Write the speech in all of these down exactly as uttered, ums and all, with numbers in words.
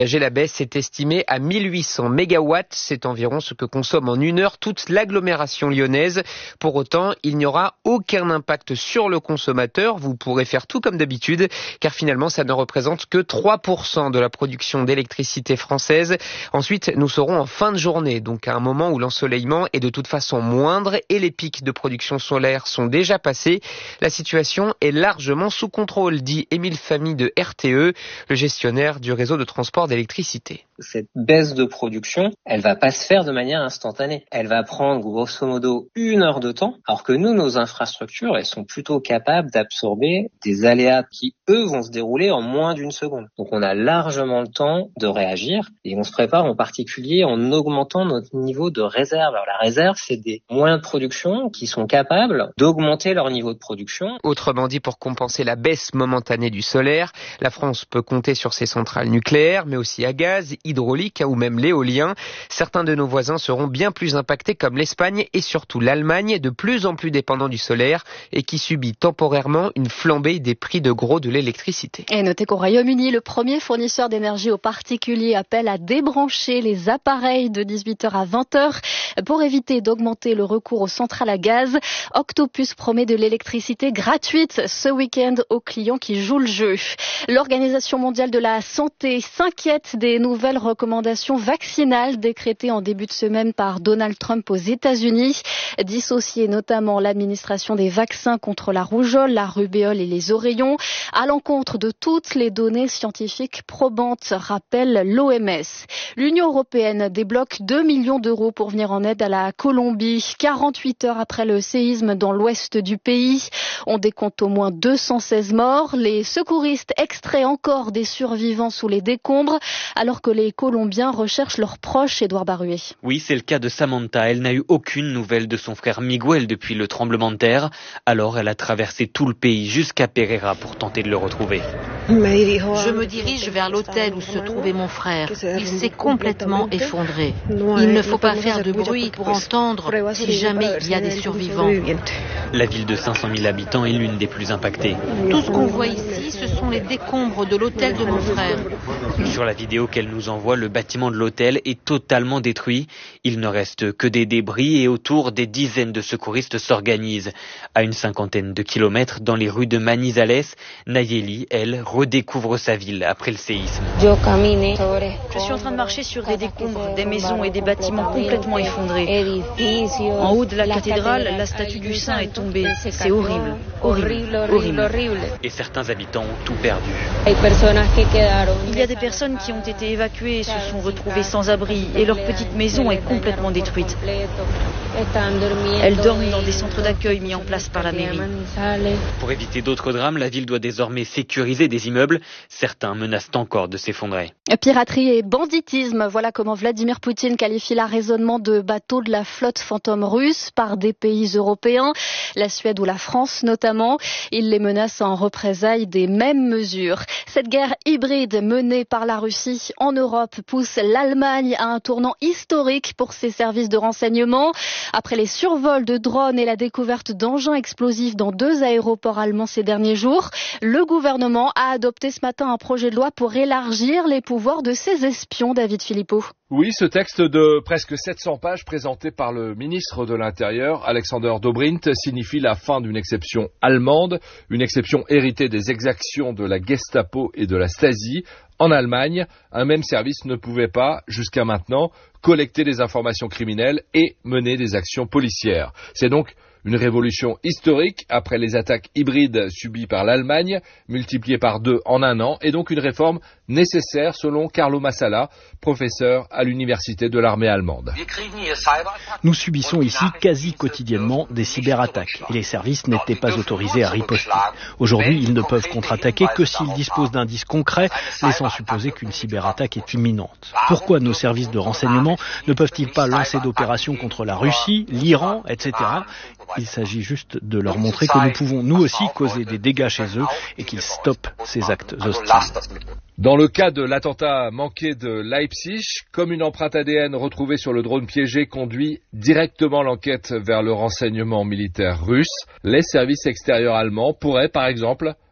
La baisse est estimée à mille huit cents mégawatts. C'est environ ce que consomme en une heure toute l'agglomération lyonnaise. Pour autant, il n'y aura aucun impact sur le consommateur. Vous pourrez faire tout comme d'habitude, car finalement, ça ne représente que trois pour cent de la production d'électricité française. Ensuite, nous serons en fin de journée, donc à un moment où l'ensoleillement est de toute façon moindre et les pics de production solaire sont déjà passés. La situation est largement sous contrôle, dit Émile Famille de R T E, le gestionnaire du réseau de transport d'électricité. Cette baisse de production, elle va pas se faire de manière instantanée. Elle va prendre grosso modo une heure de temps, alors que nous, nos infrastructures, elles sont plutôt capables d'absorber des aléas qui, eux, vont se dérouler en moins d'une seconde. Donc on a largement le temps de réagir et on se prépare en particulier en augmentant notre niveau de réserve. Alors la réserve, c'est des moyens de production qui sont capables d'augmenter leur niveau de production. Autrement dit, pour compenser la baisse momentanée du solaire, la France peut compter sur ses centrales nucléaires, mais aussi à gaz, hydraulique ou même l'éolien. Certains de nos voisins seront bien plus impactés comme l'Espagne et surtout l'Allemagne, de plus en plus dépendant du solaire et qui subit temporairement une flambée des prix de gros de l'électricité. Et notez qu'au Royaume-Uni, le premier fournisseur d'énergie aux particuliers appelle à débrancher les appareils de dix-huit heures à vingt heures pour éviter d'augmenter le recours aux centrales à gaz. Octopus promet de l'électricité gratuite ce week-end aux clients qui jouent le jeu. L'Organisation mondiale de la santé s'inquiète des nouvelles recommandations vaccinales décrétées en début de semaine par Donald Trump aux États-Unis. Dissocier notamment l'administration des vaccins contre la rougeole, la rubéole et les oreillons à l'encontre de toutes les données scientifiques probantes, rappelle l'O M S. L'Union européenne débloque deux millions d'euros pour venir en aide à la Colombie. quarante-huit heures après le séisme dans l'ouest du pays, on décompte au moins deux cent seize morts. Les secouristes extraient encore des survivants sous les décombres, alors que les Colombiens recherchent leurs proches. Édouard Baruet. Oui, c'est le cas de Samantha. Elle n'a eu aucune nouvelle de son frère Miguel depuis le tremblement de terre. Alors elle a traversé tout le pays jusqu'à Pereira pour tenter de le retrouver. Je me dirige vers l'hôtel où se trouvait mon frère. Il s'est complètement effondré. Il ne faut pas faire de bruit pour entendre si jamais il y a des survivants. La ville de cinq cent mille habitants est l'une des plus impactées. Tout ce qu'on voit ici, ce sont les décombres de l'hôtel de mon frère. Sur la vidéo qu'elle nous envoie, le bâtiment de l'hôtel est totalement détruit. Il ne reste que des débris et autour, des dizaines de secouristes s'organisent. À une cinquantaine de kilomètres, dans les rues de Manizales, Nayeli, elle, redécouvre sa ville après le séisme. Je suis en train de marcher sur des décombres, des maisons et des bâtiments complètement effondrés. En haut de la cathédrale, la statue du saint est tombée. C'est horrible, horrible, horrible. Et certains habitants ont tout perdu. Il y a des personnes qui ont été évacuées et se sont retrouvées sans abri et leur petite maison est complètement détruite. Elles dorment dans des centres d'accueil mis en place par la mairie. Pour éviter d'autres drames, la ville doit désormais sécuriser des immeubles. Certains menacent encore de s'effondrer. Piraterie et banditisme, voilà comment Vladimir Poutine qualifie l'arraisonnement de bateaux de la flotte fantôme russe par des pays européens, la Suède ou la France notamment. Il les menace en représailles des mêmes mesures. Cette guerre hybride menée par la Russie en Europe pousse l'Allemagne à un tournant historique pour ses services de renseignement. Après les survols de drones et la découverte d'engins explosifs dans deux aéroports allemands ces derniers jours, le gouvernement a adopté ce matin un projet de loi pour élargir les pouvoirs de ses espions. David Philippot. Oui, ce texte de presque sept cents pages présenté par le ministre de l'Intérieur, Alexander Dobrindt, signifie la fin d'une exception allemande, une exception héritée des exactions de la Gestapo et de la Stasi. En Allemagne, un même service ne pouvait pas, jusqu'à maintenant, collecter des informations criminelles et mener des actions policières. C'est donc une révolution historique après les attaques hybrides subies par l'Allemagne, multipliées par deux en un an, et donc une réforme nécessaire selon Carlo Massala, professeur à l'université de l'armée allemande. Nous subissons ici quasi quotidiennement des cyberattaques et les services n'étaient pas autorisés à riposter. Aujourd'hui, ils ne peuvent contre-attaquer que s'ils disposent d'indices concrets, laissant supposer qu'une cyberattaque est imminente. Pourquoi nos services de renseignement ne peuvent-ils pas lancer d'opérations contre la Russie, l'Iran, et cetera. Il s'agit juste de leur montrer que nous pouvons nous aussi causer des dégâts chez eux et qu'ils stoppent ces actes hostiles. Dans le cas de l'attentat manqué de Leipzig, comme une empreinte A D N retrouvée sur le drone piégé conduit directement l'enquête vers le renseignement militaire russe, les services extérieurs allemands pourraient par exemple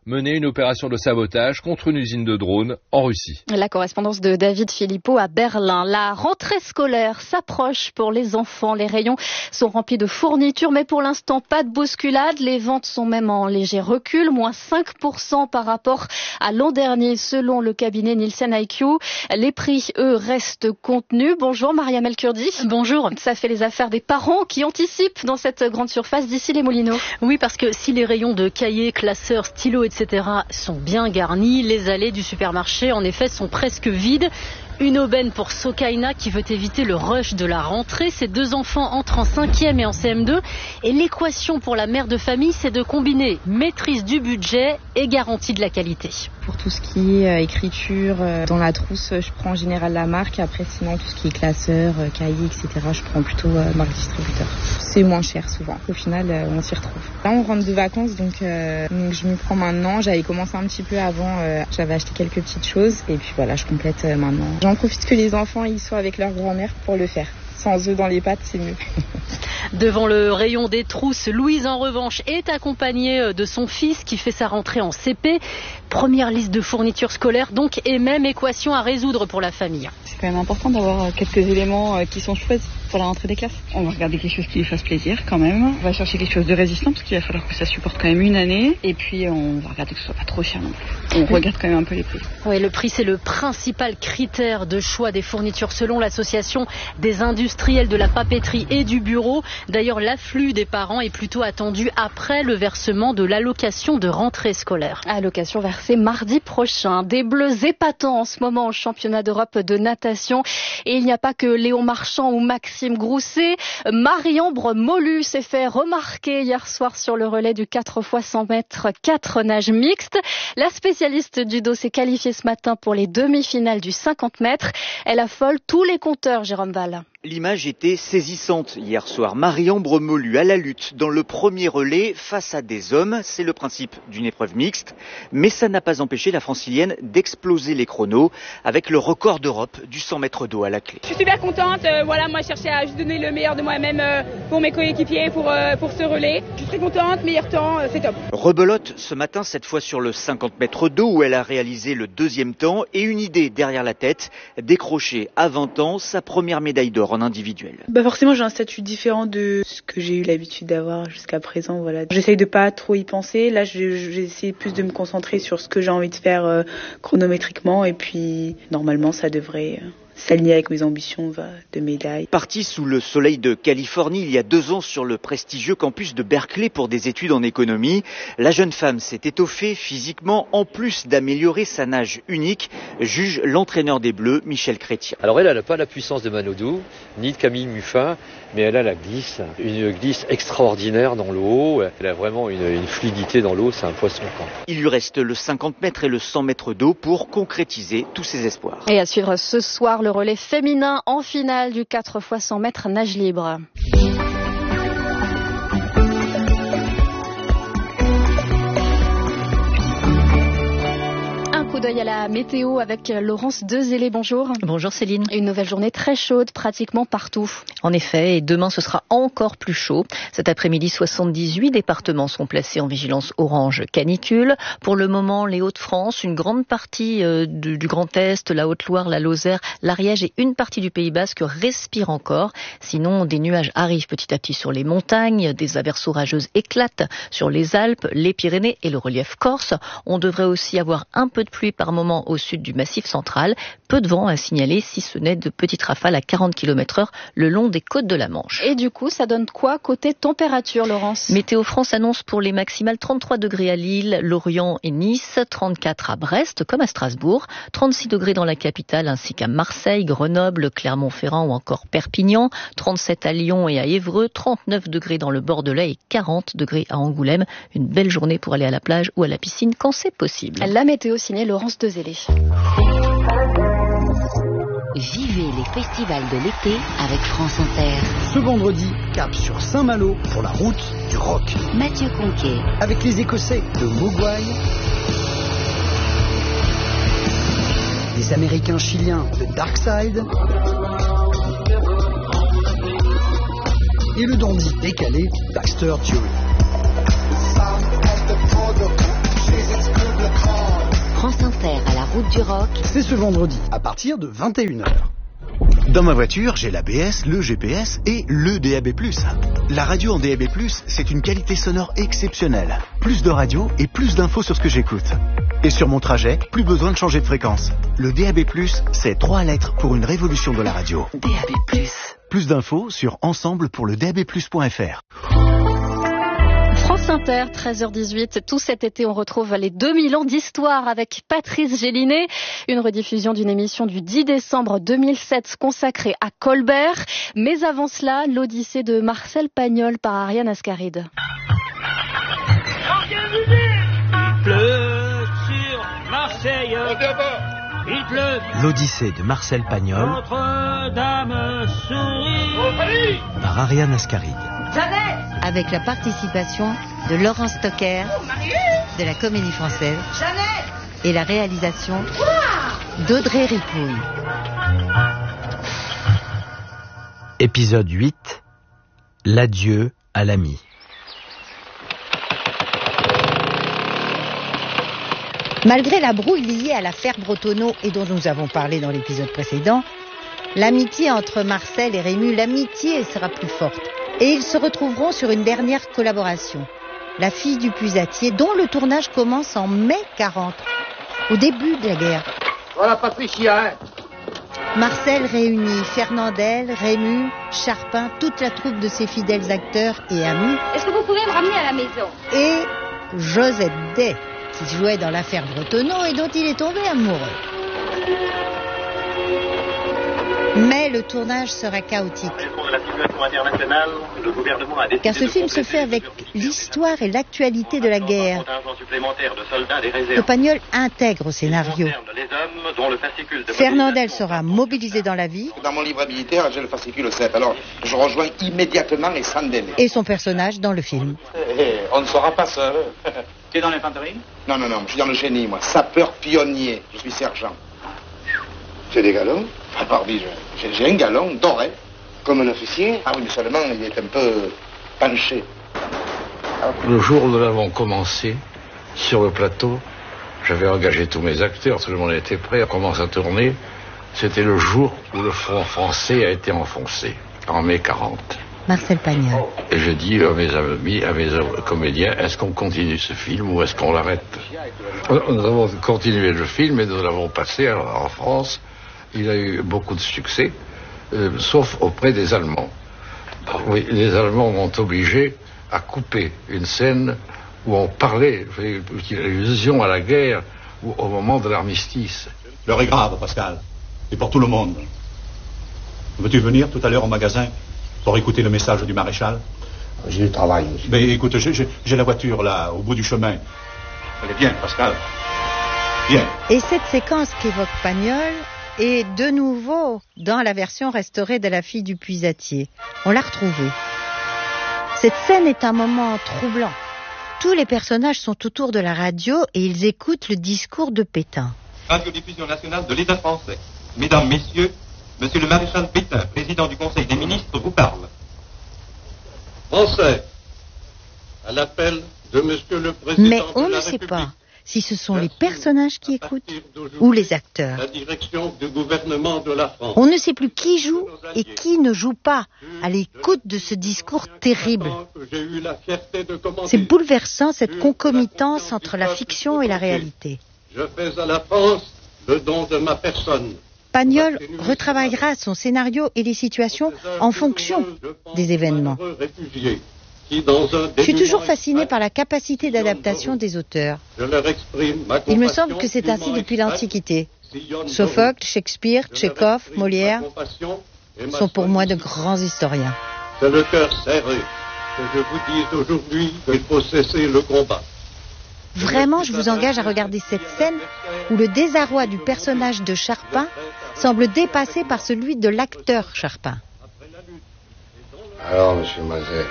mener une opération de sabotage contre une usine de drones en Russie. La correspondance de David Philippot à Berlin. La rentrée scolaire s'approche pour les enfants. Les rayons sont remplis de fournitures, mais pour l'instant, pas de bousculade. Les ventes sont même en léger recul, moins cinq pour cent par rapport à l'an dernier, selon le cabinet Nielsen I Q. Les prix, eux, restent contenus. Bonjour Mariam El Kurdi. Bonjour. Ça fait les affaires des parents qui anticipent dans cette grande surface d'ici les Moulineaux. Oui, parce que si les rayons de cahiers, classeurs, stylos, et cetera sont bien garnis, les allées du supermarché, en effet, sont presque vides. Une aubaine pour Sokaina qui veut éviter le rush de la rentrée. Ses deux enfants entrent en cinquième et en C M deux. Et l'équation pour la mère de famille, c'est de combiner maîtrise du budget et garantie de la qualité. Pour tout ce qui est euh, écriture, euh, dans la trousse, je prends en général la marque. Après, sinon, tout ce qui est classeur, euh, cahier, et cetera, je prends plutôt euh, marque distributeur. C'est moins cher souvent. Au final, euh, on s'y retrouve. Là, on rentre de vacances, donc, euh, donc je m'y prends maintenant. J'avais commencé un petit peu avant. Euh, j'avais acheté quelques petites choses. Et puis voilà, je complète euh, maintenant. J'en profite que les enfants ils soient avec leur grand-mère pour le faire. Sans œufs dans les pattes, c'est mieux. Devant le rayon des trousses, Louise, en revanche, est accompagnée de son fils qui fait sa rentrée en C P. Première liste de fournitures scolaires, donc, et même équation à résoudre pour la famille. C'est quand même important d'avoir quelques éléments qui sont chouettes pour la rentrée des classes. On va regarder quelque chose qui lui fasse plaisir quand même. On va chercher quelque chose de résistant parce qu'il va falloir que ça supporte quand même une année. Et puis on va regarder que ce soit pas trop cher non plus. On regarde quand même un peu les prix. Oui, le prix, c'est le principal critère de choix des fournitures selon l'association des industriels de la papeterie et du bureau. D'ailleurs, l'afflux des parents est plutôt attendu après le versement de l'allocation de rentrée scolaire. Allocation versée mardi prochain. Des bleus épatants en ce moment au championnat d'Europe de natation. Et il n'y a pas que Léon Marchand ou Maxime Grousset. Marie-Ambre Molu s'est fait remarquer hier soir sur le relais du quatre fois cent mètres, quatre nages mixtes. La spécialiste du dos s'est qualifiée ce matin pour les demi-finales du cinquante mètres. Elle affole tous les compteurs, Jérôme Val. L'image était saisissante hier soir. Marie-Ambre Molu à la lutte dans le premier relais face à des hommes. C'est le principe d'une épreuve mixte. Mais ça n'a pas empêché la francilienne d'exploser les chronos avec le record d'Europe du cent mètres d'eau à la clé. Je suis super contente. Euh, voilà, moi je cherchais à juste donner le meilleur de moi-même euh, pour mes coéquipiers, pour, euh, pour ce relais. Je suis très contente, meilleur temps, euh, c'est top. Rebelote ce matin, cette fois sur le cinquante mètres d'eau où elle a réalisé le deuxième temps et une idée derrière la tête, décrocher à vingt ans sa première médaille d'or en individuel. Bah forcément j'ai un statut différent de ce que j'ai eu l'habitude d'avoir jusqu'à présent. Voilà, j'essaye de pas trop y penser. Là j'essaie plus de me concentrer sur ce que j'ai envie de faire euh, chronométriquement et puis normalement ça devrait euh, s'aligner avec mes ambitions de médaille. Partie sous le soleil de Californie il y a deux ans sur le prestigieux campus de Berkeley pour des études en économie, la jeune femme s'est étoffée physiquement en plus d'améliorer sa nage unique, juge l'entraîneur des Bleus, Michel Chrétien. Alors elle, elle n'a pas la puissance de Manodou, ni de Camille Muffin, mais elle a la glisse, une glisse extraordinaire dans l'eau. Elle a vraiment une, une fluidité dans l'eau, c'est un poisson quand même. Il lui reste le cinquante mètres et le cent mètres d'eau pour concrétiser tous ses espoirs. Et à suivre ce soir, le relais féminin en finale du quatre fois cent mètres nage libre. Coup d'œil à la météo avec Laurence Dezélé. Bonjour. Bonjour Céline. Une nouvelle journée très chaude pratiquement partout. En effet, et demain ce sera encore plus chaud. Cet après-midi, soixante-dix-huit départements sont placés en vigilance orange canicule. Pour le moment, les Hauts-de-France, une grande partie euh, du, du Grand Est, la Haute-Loire, la Lozère, l'Ariège et une partie du Pays Basque respirent encore. Sinon, des nuages arrivent petit à petit sur les montagnes, des averses orageuses éclatent sur les Alpes, les Pyrénées et le relief corse. On devrait aussi avoir un peu de pluie par moment au sud du Massif central. Peu de vent à signaler, si ce n'est de petites rafales à quarante kilomètres heure le long des côtes de la Manche. Et du coup, ça donne quoi côté température, Laurence ? Météo France annonce pour les maximales trente-trois degrés à Lille, Lorient et Nice, trente-quatre à Brest comme à Strasbourg, trente-six degrés dans la capitale ainsi qu'à Marseille, Grenoble, Clermont-Ferrand ou encore Perpignan, trente-sept à Lyon et à Évreux, trente-neuf degrés dans le Bordelais et quarante degrés à Angoulême. Une belle journée pour aller à la plage ou à la piscine quand c'est possible. La météo signée Laurence Dezélé. Vivez les festivals de l'été avec France Inter. Ce vendredi, cap sur Saint-Malo pour la route du rock. Mathieu Conquet. Avec les Écossais de Mogwai, les Américains chiliens de Darkside et le dandy décalé Baxter Dury. route du rock. C'est ce vendredi, à partir de vingt et une heures. Dans ma voiture, j'ai l'A B S, le G P S et le D A B plus. La radio en D A B plus, c'est une qualité sonore exceptionnelle. Plus de radio et plus d'infos sur ce que j'écoute. Et sur mon trajet, plus besoin de changer de fréquence. Le D A B plus, c'est trois lettres pour une révolution de la radio. D A B plus. Plus d'infos sur ensemble pour le D A B plus point F R. France Inter, treize heures dix-huit. Tout cet été, on retrouve les deux mille ans d'histoire avec Patrice Gélinet. Une rediffusion d'une émission du dix décembre deux mille sept consacrée à Colbert. Mais avant cela, l'Odyssée de Marcel Pagnol par Ariane Ascaride. Il pleut sur Marseille. Il pleut. L'Odyssée de Marcel Pagnol Notre-Dame sourit. Par Ariane Ascaride. Avec la participation de Laurent Stocker, de la Comédie Française, et la réalisation d'Audrey Ripouille. Épisode huit. L'adieu à l'ami. Malgré la brouille liée à l'affaire Bretonneau et dont nous avons parlé dans l'épisode précédent, l'amitié entre Marcel et Rému, l'amitié sera plus forte. Et ils se retrouveront sur une dernière collaboration, La fille du puisatier, dont le tournage commence en mai quarante, au début de la guerre. Voilà Patricia, hein. Marcel réunit Fernandel, Rému, Charpin, toute la troupe de ses fidèles acteurs et amis. Est-ce que vous pouvez me ramener à la maison? Et Josette Day, qui jouait dans l'affaire Bretonneau et dont il est tombé amoureux. Mais le tournage sera chaotique. Car ce film se fait avec l'histoire et l'actualité de la guerre, que Pagnol intègre au scénario. Fernandel sera mobilisé dans la vie. Dans mon livre militaire, j'ai le fascicule sept, alors je rejoins immédiatement et sans délai. Et son personnage dans le film. Eh, on ne sera pas seul. Tu es dans l'infanterie? Non, non, non, je suis dans le génie, moi. Sapeur pionnier, je suis sergent. C'est des galons? Ah, pardon, j'ai, j'ai un galon doré. Comme un officier? Ah oui, mais seulement il est un peu penché. Le jour où nous l'avons commencé, sur le plateau, j'avais engagé tous mes acteurs, tout le monde était prêt, on commence à tourner. C'était le jour où le front français a été enfoncé, en mai quarante. Marcel Pagnol. Et je dis à mes amis, à mes comédiens, est-ce qu'on continue ce film ou est-ce qu'on l'arrête? Nous avons continué le film et nous l'avons passé en France. Il a eu beaucoup de succès, euh, sauf auprès des Allemands. Oui, les Allemands m'ont obligé à couper une scène où on parlait, allusion à la guerre, ou au moment de l'armistice. L'heure est grave, Pascal, et pour tout le monde. Veux-tu venir tout à l'heure au magasin pour écouter le message du maréchal? J'ai du travail aussi. Mais écoute, j'ai, j'ai, j'ai la voiture là, au bout du chemin. Allez, viens, Pascal. Viens. Et cette séquence qu'évoque Pagnol est de nouveau dans la version restaurée de La fille du puisatier. On l'a retrouvée. Cette scène est un moment troublant. Tous les personnages sont autour de la radio et ils écoutent le discours de Pétain. Radiodiffusion nationale de l'État français. Mesdames, Messieurs, Monsieur le maréchal Pétain, président du Conseil des ministres, vous parle. Français, à l'appel de Monsieur le Président Mais on de la ne sait République, pas si ce sont les personnages qui écoutent ou les acteurs. la direction du gouvernement de la France. On ne sait plus qui joue et qui ne joue pas à l'écoute de ce discours terrible. J'ai eu la fierté de commander. C'est bouleversant, cette concomitance entre la fiction et la réalité. Je fais à la France le don de ma personne. Pagnol retravaillera son scénario et les situations en fonction des événements. Je suis toujours fasciné par la capacité d'adaptation des auteurs. Il me semble que c'est ainsi depuis l'Antiquité. Sophocle, Shakespeare, Tchekhov, Molière sont pour moi de grands historiens. C'est le cœur serré que je vous dis aujourd'hui qu'il faut cesser le combat. Vraiment, je vous engage à regarder cette scène où le désarroi du personnage de Charpin semble dépassé par celui de l'acteur Charpin. Alors, monsieur Mazet,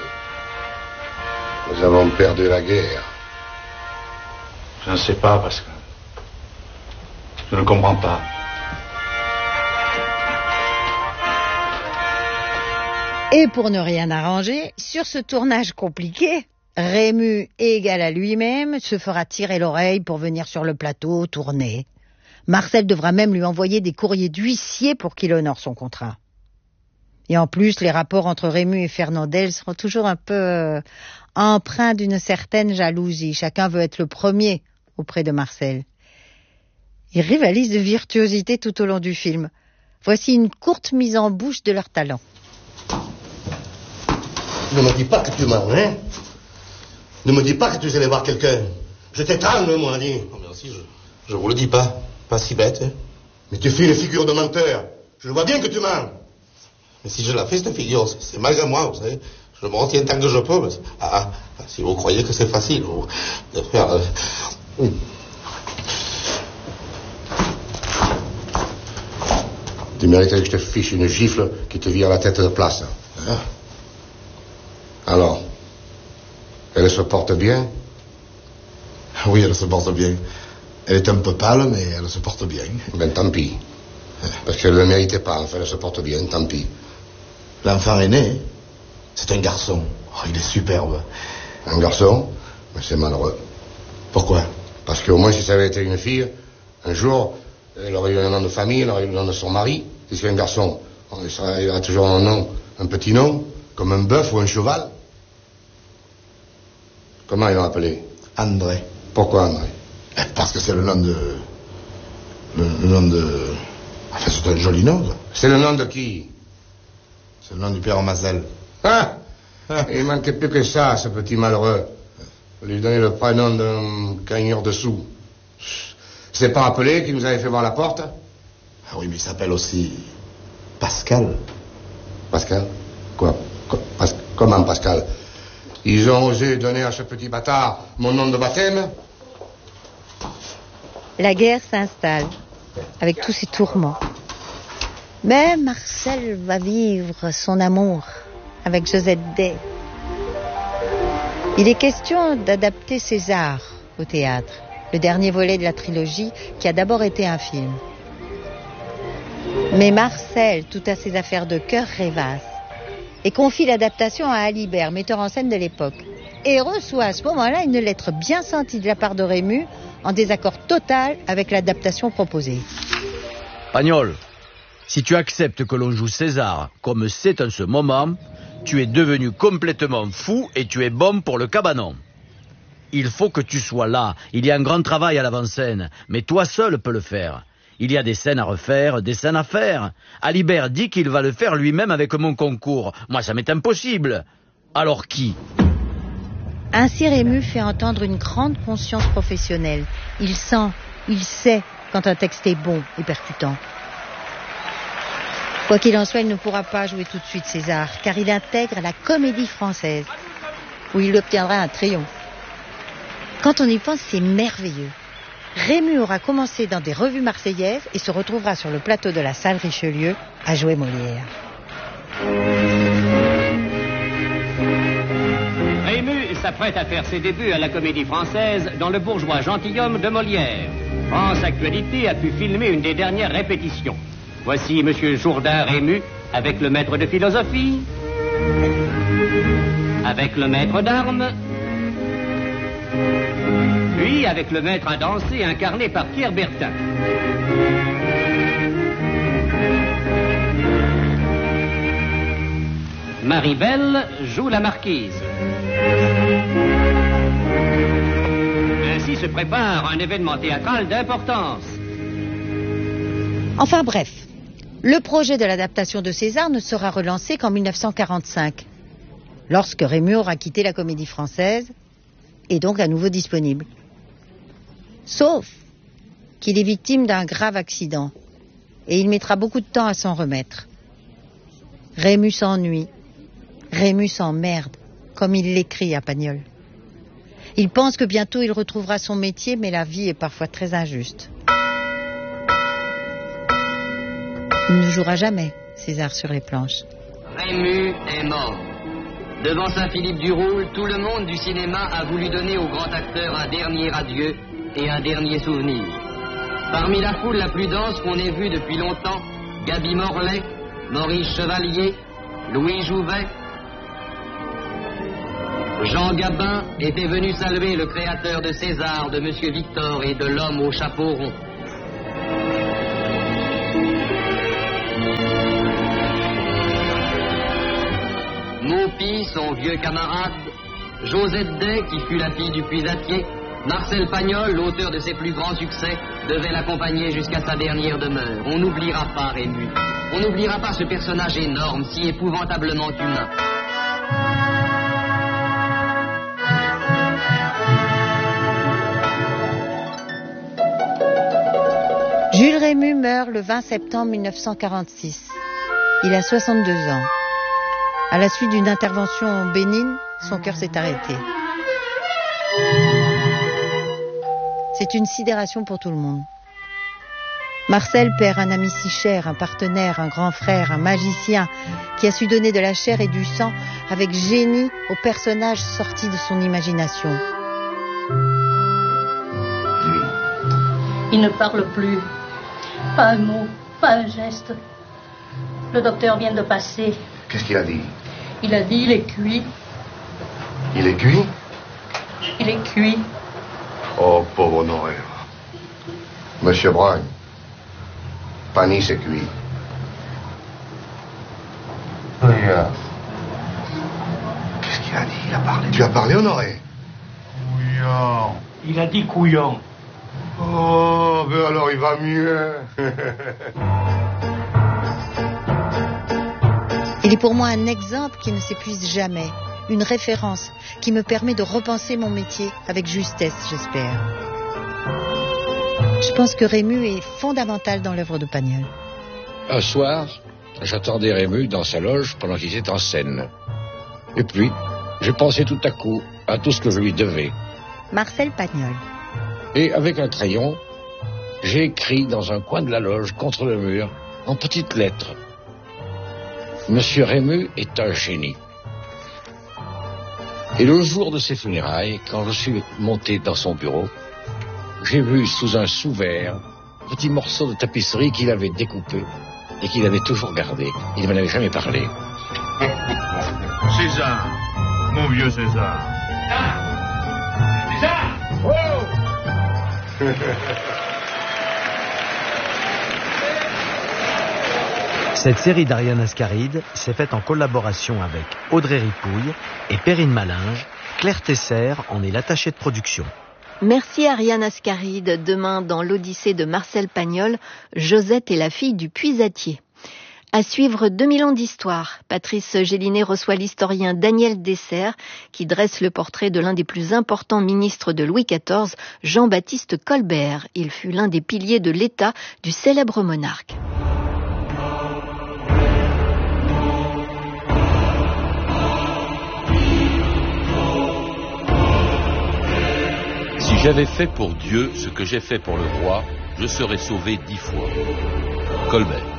nous avons perdu la guerre. Je ne sais pas, Pascal. Je ne comprends pas. Et pour ne rien arranger, sur ce tournage compliqué, Rému, égal à lui-même, se fera tirer l'oreille pour venir sur le plateau tourner. Marcel devra même lui envoyer des courriers d'huissier pour qu'il honore son contrat. Et en plus, les rapports entre Rému et Fernandel seront toujours un peu euh, empreints d'une certaine jalousie. Chacun veut être le premier auprès de Marcel. Ils rivalisent de virtuosité tout au long du film. Voici une courte mise en bouche de leur talent. Ne me dis pas que tu m'as, hein? Ne me dis pas que tu es allé voir quelqu'un. Je t'étrangle, moi, dit. Oh, merci, je, je vous le dis pas. Pas si bête, hein? Mais tu fais une figure de menteur. Je vois bien que tu mens. Mais si je la fais, cette figure, c'est malgré moi, vous savez. Je me retiens tant que je peux. Mais ah, ah, si vous croyez que c'est facile, vous, de faire... Euh... Tu mériterais que je te fiche une gifle qui te vire la tête de place. Hein? Alors, elle se porte bien? Oui, elle se porte bien. Elle est un peu pâle, mais elle se porte bien. Ben tant pis. Parce qu'elle ne le méritait pas, enfin elle se porte bien, tant pis. L'enfant est né. C'est un garçon. Oh, il est superbe. Un garçon? Mais c'est malheureux. Pourquoi? Parce qu'au moins si ça avait été une fille, un jour, elle aurait eu un nom de famille, elle aurait eu le nom de son mari. Si c'est un garçon, il serait, il aurait toujours un nom, un petit nom, comme un bœuf ou un cheval. Comment ils l'ont appelé? André. Pourquoi André? Parce que c'est le nom de... Le, le nom de... Enfin, c'est un joli nom. C'est le nom de qui? C'est le nom du père Mazel. Ah, ah il manquait plus que ça, ce petit malheureux. Lui donner le prénom d'un gagneur de sous. C'est pas appelé qui nous avait fait voir la porte? Ah oui, mais il s'appelle aussi... Pascal. Pascal? Quoi? Pas, comment Pascal? Ils ont osé donner à ce petit bâtard mon nom de baptême? La guerre s'installe, avec tous ses tourments. Mais Marcel va vivre son amour avec Josette Day. Il est question d'adapter César au théâtre, le dernier volet de la trilogie qui a d'abord été un film. Mais Marcel, tout à ses affaires de cœur, rêvasse et confie l'adaptation à Alibert, metteur en scène de l'époque, et reçoit à ce moment-là une lettre bien sentie de la part de Rému en désaccord total avec l'adaptation proposée. Pagnol, si tu acceptes que l'on joue César comme c'est en ce moment, tu es devenu complètement fou et tu es bon pour le cabanon. Il faut que tu sois là. Il y a un grand travail à l'avant-scène, mais toi seul peux le faire. Il y a des scènes à refaire, des scènes à faire. Alibert dit qu'il va le faire lui-même avec mon concours. Moi, ça m'est impossible. Alors qui ? Ainsi Rému fait entendre une grande conscience professionnelle. Il sent, il sait quand un texte est bon et percutant. Quoi qu'il en soit, il ne pourra pas jouer tout de suite César, car il intègre la Comédie Française, où il obtiendra un triomphe. Quand on y pense, c'est merveilleux. Rému aura commencé dans des revues marseillaises et se retrouvera sur le plateau de la salle Richelieu à jouer Molière. Rému s'apprête à faire ses débuts à la Comédie Française dans Le bourgeois gentilhomme de Molière. France Actualité a pu filmer une des dernières répétitions. Voici Monsieur Jourdain Rému avec le maître de philosophie, avec le maître d'armes, puis avec le maître à danser incarné par Pierre Bertin. Marie-Belle joue la marquise. Ainsi se prépare un événement théâtral d'importance. Enfin bref, le projet de l'adaptation de César ne sera relancé qu'en mille neuf cent quarante-cinq, lorsque Rému aura quitté la Comédie Française et donc à nouveau disponible. Sauf qu'il est victime d'un grave accident et il mettra beaucoup de temps à s'en remettre. Rému s'ennuie, Rému s'emmerde, comme il l'écrit à Pagnol. Il pense que bientôt il retrouvera son métier, mais la vie est parfois très injuste. Il ne jouera jamais César sur les planches. Rému est mort. Devant Saint-Philippe du Roule, tout le monde du cinéma a voulu donner au grand acteur un dernier adieu et un dernier souvenir. Parmi la foule la plus dense qu'on ait vue depuis longtemps, Gaby Morlaix, Maurice Chevalier, Louis Jouvet, Jean Gabin était venu saluer le créateur de César, de Monsieur Victor et de l'homme au chapeau rond. vieux camarades, Josette Day, qui fut la fille du puisatier, Marcel Pagnol, l'auteur de ses plus grands succès, devait l'accompagner jusqu'à sa dernière demeure. On n'oubliera pas Rému. On n'oubliera pas ce personnage énorme, si épouvantablement humain. Jules Rému meurt le vingt septembre mille neuf cent quarante-six. Il a soixante-deux ans. À la suite d'une intervention bénigne, son cœur s'est arrêté. C'est une sidération pour tout le monde. Marcel perd un ami si cher, un partenaire, un grand frère, un magicien qui a su donner de la chair et du sang avec génie aux personnages sortis de son imagination. Il ne parle plus. Pas un mot, pas un geste. Le docteur vient de passer. Qu'est-ce qu'il a dit? Il a dit il est cuit. Il est cuit? Il est cuit. Oh, pauvre Honoré. Monsieur Brun, Pani c'est cuit. Regarde. Qu'est-ce qu'il a dit? Il a parlé. Tu as parlé, Honoré? Couillon. Il a dit couillon. Oh, ben alors il va mieux. Il est pour moi un exemple qui ne s'épuise jamais, une référence qui me permet de repenser mon métier avec justesse, j'espère. Je pense que Rému est fondamental dans l'œuvre de Pagnol. Un soir, j'attendais Rému dans sa loge pendant qu'il était en scène. Et puis, j'ai pensé tout à coup à tout ce que je lui devais. Marcel Pagnol. Et avec un crayon, j'ai écrit dans un coin de la loge, contre le mur, en petites lettres. Monsieur Rému est un génie. Et le jour de ses funérailles, quand je suis monté dans son bureau, j'ai vu sous un sous-verre un petit morceau de tapisserie qu'il avait découpé et qu'il avait toujours gardé. Il ne m'en avait jamais parlé. César, mon vieux César. Ah, César! Oh! Cette série d'Ariane Ascaride s'est faite en collaboration avec Audrey Ripouille et Perrine Malinge. Claire Tesser en est l'attachée de production. Merci Ariane Ascaride. Demain, dans l'Odyssée de Marcel Pagnol, Josette est la fille du puisatier. À suivre deux mille ans d'histoire. Patrice Gélinet reçoit l'historien Daniel Dessert qui dresse le portrait de l'un des plus importants ministres de Louis quatorze, Jean-Baptiste Colbert. Il fut l'un des piliers de l'État du célèbre monarque. Si j'avais fait pour Dieu ce que j'ai fait pour le roi, je serais sauvé dix fois. Colbert.